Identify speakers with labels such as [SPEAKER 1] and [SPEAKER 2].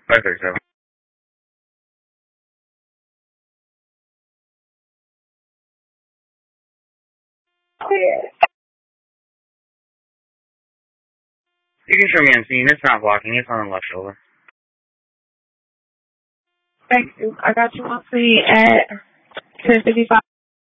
[SPEAKER 1] 537.
[SPEAKER 2] Clear.
[SPEAKER 1] You can show me on scene. It's not blocking. It's on the left shoulder.
[SPEAKER 2] Thank you. I got you on scene at 10:55.